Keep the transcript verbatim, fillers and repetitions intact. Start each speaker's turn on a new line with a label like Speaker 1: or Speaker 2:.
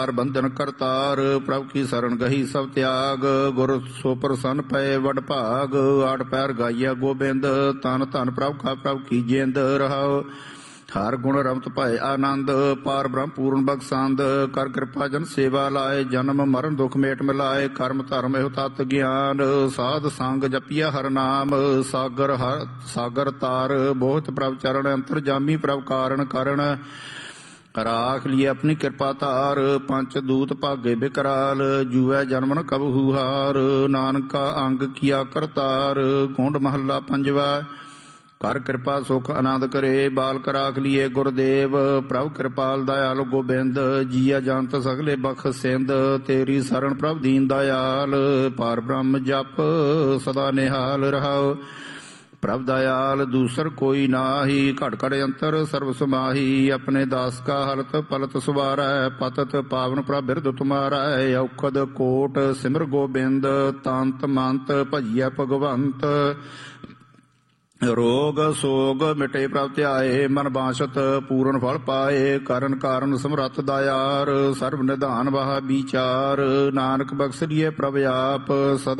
Speaker 1: ਬੰਧਨ ਕਰਤਾਰ ਪ੍ਰਭ ਕੀ ਸਰਣ ਗਹੀ ਸਭ ਤਿਆਗ ਗੁਰ ਸੋ ਪ੍ਰਸੰਨ ਪਏ ਵਡ ਭਾਗ ਆਠ ਪੈਰ ਗਾਈਆ ਗੋਬਿੰਦ ਤਨ ਧਨ ਪ੍ਰਭ ਕਾ ਪ੍ਰਭ ਕੀ ਜਿੰਦ ਰਹਾਉ ਹਰ ਗੁਣ ਰਮਤ ਭਏ ਆਨੰਦ ਪਾਰ ਬ੍ਰਹਮ ਪੂਰਨ ਬਖਸ਼ੰਦ ਕਰ ਕਿਰਪਾ ਜਨ ਸੇਵਾ ਲਾਏ ਜਨਮ ਮਰਨ ਦੁਖ ਮੇਟ ਮਿਲਾਏ ਕਰਮ ਧਰਮ ਇਹੋ ਤਤ ਗਿਆਨ ਸਾਧ ਸੰਗ ਜਪੀਆ ਹਰ ਨਾਮ ਸਾਗਰ ਹਰ ਸਾਗਰ ਤਾਰ ਬਹੁਤ ਪ੍ਰਭ ਚਰਨ ਅੰਤਰ ਜਾਮੀ ਪ੍ਰਭ ਕਾਰਨ ਕਰਨ ਰਾਖ ਲਈ ਆਪਣੀ ਕਿਰਪਾ ਧਾਰ ਪੰਚ ਦੂਤ ਭਾਗੇ ਬਿਕਰਾਲ ਜੂਐ ਜਨਮਨ ਕਬਹੂ ਹਾਰ ਨਾਨਕਾ ਅੰਗ ਕੀਆ ਕਰਤਾਰ ਕੁੰਡ ਮਹੱਲਾ ਪੰਜਵਾ ਕਰ ਕਿਰਪਾ ਸੁਖ ਆਨੰਦ ਕਰੇ ਬਾਲਕ ਰਾਖ ਲੀਏ ਗੁਰਦੇਵ ਪ੍ਰਭ ਕਿਰਪਾਲ ਦਇਆਲ ਗੋਬਿੰਦ ਜੀਆ ਜੰਤ ਸਗਲੇ ਬਖ ਸਿੰਧ ਤੇਰੀ ਸਰਣ ਪ੍ਰਭ ਦੀਨ ਦਇਆਲ ਪਾਰ ਬ੍ਰਹਮ ਜਪ ਸਦਾ ਨਿਹਾਲ ਰਹਾਉ ਪ੍ਰਭ ਦਇਆਲ ਦੂਸਰ ਕੋਈ ਨਾਹੀ ਘੜ ਘੜ ਅੰਤਰ ਸਰਬ ਸਮਾਹੀ ਆਪਣੇ ਦਾਸ ਕਾ ਹਲਤ ਪਲਤ ਸਵਾਰੈ ਪਤਤ ਪਾਵਨ ਪ੍ਰਭ ਬਿਰਧ ਤੁਮਾਰੈ ਔਖਦ ਕੋਟ ਸਿਮਰ ਗੋਬਿੰਦ ਤੰਤ ਮੰਤ ਭਜੀਐ ਭਗਵੰਤ ਰੋਗ ਸੋਗ ਮਿਟੇ ਪ੍ਰਭ ਧਿਆਏ ਮਨ ਬਾਸ਼ਤ ਪੂਰਨ ਫਲ ਪਾਏ ਕਰਨ ਕਾਰਨ ਸਮਰੱਥ ਦਇਆਰ ਸਰਬ ਨਿਧਾਨ ਵਾਹ ਵਿਚਾਰ ਨਾਨਕ ਬਖਸ਼ ਲੀਏ ਪ੍ਰਭ ਆਪ ਸਦਾ